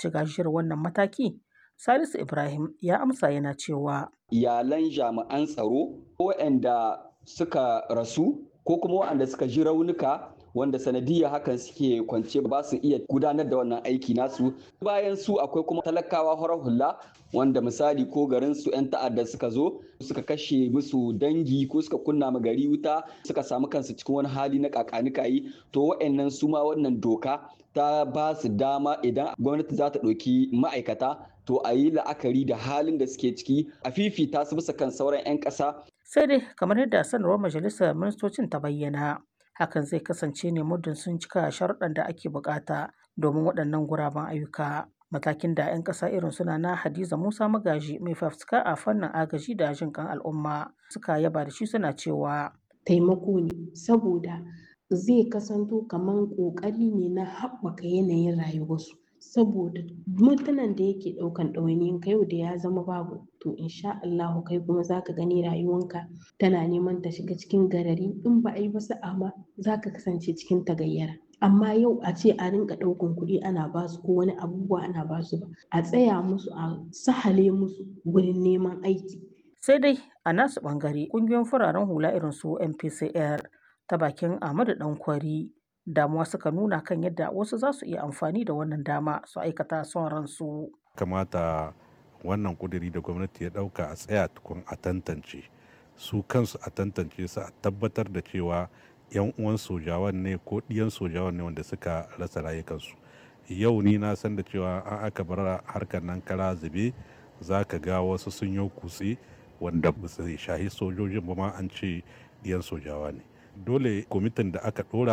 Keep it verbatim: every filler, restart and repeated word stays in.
ci gajiyar wannan mataki? Salisu Ibrahim ya amsa yana cewa iyalan jami'an tsaro waɗanda suka rasu ko kuma waɗanda suka ji raunuka wanda sanadiyar hakan suke kwance ba su iya gudanar da wannan aiki nasu. Bayan su akwai kuma talakawa horar hula wanda misali ko garin su 'yan ta'adda suka zo suka kashe musu dangi ko suka kunna ma gari wuta suka samu kansu cikin wani hali na kakanikayi, to wa'annan su ma wannan doka ta ba su dama idan gwamnati za ta ɗauki ma'aikata to a yi la'akari da halin da suke ciki a fifita su bisa kan sauran 'yan ƙasa. Sai dai kamar yadda sanarwar majalisar ministocin ta bayyana, hakan zai kasance ne muddin sun cika sharuɗan da ake bukata domin waɗannan guraben ayyuka. Matakin da 'yan ƙasa irin suna na Hadiza Musa Magaji mai fafutuka a fannin agaji da jin kan al'umma suka yaba da shi suna cewa taimako ne saboda zai kasanto kamar ƙoƙari ne na haɓaka yanayin rayuwarsu. Saboda mutanen da yake ɗaukan ɗawainiyin ka yau da ya zama babu to insha Allahu kai kuma zaka gani rayuwanka tana neman ta shiga cikin garari in ba a yi ba sa'a ma zaka kasance cikin tagayyara. Amma yau a ce a rinka ɗaukan kuɗi ana basu ko wani abubuwa ana basu ba a tsaya musu a sahale musu gurin neman aiki. Sai dai a nasu ɓangare ƙungiyoyin fararen hula irin su M P C R ta bakin Ahmadu Dankwari damuwa suka nuna kan yadda wasu za su iya amfani da wannan dama su aikata son ransu. Kamata wannan kuduri da gwamnati ya dauka a tsaya tukun a tantance su kansu a tantance su a tabbatar da cewa yan uwan sojawan ne ko ɗiyan sojawan ne wanda suka rasa rayukansu. Yau ni na san da cewa an aka bar harkar nan kara zube za ka ga wasu sun yi kutse wanda ba su shahi sojojin ba ma an ce ɗiyan sojawa ne. Dole kwamitin da aka ɗora